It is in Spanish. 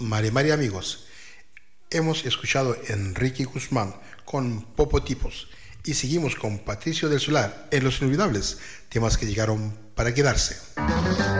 Mari amigos. Hemos escuchado Enrique Guzmán con Popotipos y seguimos con Patricio del Solar en Los Inolvidables, temas que llegaron para quedarse.